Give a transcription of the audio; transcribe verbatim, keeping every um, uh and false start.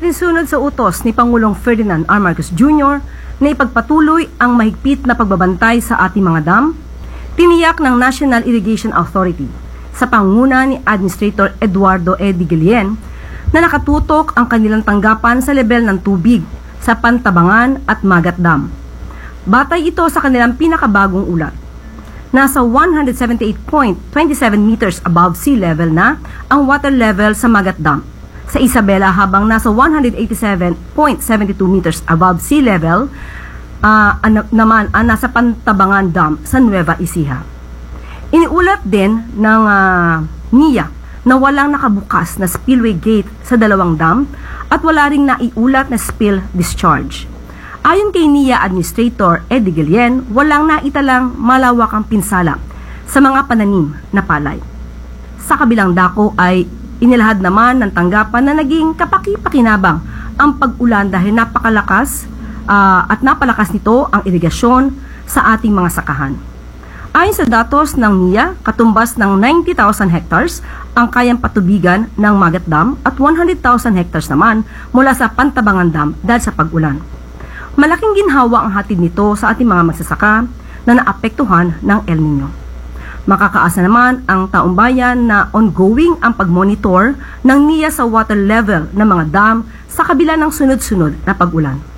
Alinsunod sa utos ni Pangulong Ferdinand R. Marcos Junior na ipagpatuloy ang mahigpit na pagbabantay sa ating mga dam, tiniyak ng National Irrigation Authority sa panguna ni Administrator Eduardo E. Digelien na nakatutok ang kanilang tanggapan sa level ng tubig sa Pantabangan at Magat Dam. Batay ito sa kanilang pinakabagong ulat. Nasa one hundred seventy-eight point two seven meters above sea level na ang water level sa Magat Dam. Sa Isabela, habang nasa one hundred eighty-seven point seven two meters above sea level, uh, an- naman ang nasa Pantabangan Dam sa Nueva Ecija. Iniulat din ng uh, N I A na walang nakabukas na spillway gate sa dalawang dam at wala ring naiulat na spill discharge. Ayon kay N I A Administrator Eddie Guillen, walang naitalang malawakang pinsala sa mga pananim na palay. Sa kabilang dako ay inilahad naman ng tanggapan na naging kapaki-pakinabang ang pag-ulan dahil napakalakas uh, at napalakas nito ang irigasyon sa ating mga sakahan. Ayon sa datos ng N I A, katumbas ng ninety thousand hectares ang kayang patubigan ng Magat Dam at one hundred thousand hectares naman mula sa Pantabangan Dam dahil sa pag-ulan. Malaking ginhawa ang hatid nito sa ating mga magsasaka na naapektuhan ng El Nino. Makakaasa naman ang taong bayan na ongoing ang pagmonitor ng N I A sa water level ng mga dam sa kabila ng sunod-sunod na pag-ulan.